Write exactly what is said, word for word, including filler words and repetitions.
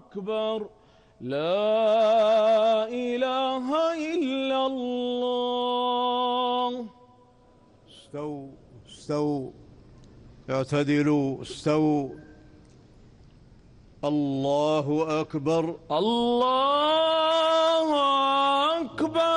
أكبر لا إله إلا الله. استووا استووا اعتدلوا استووا. الله أكبر الله أكبر.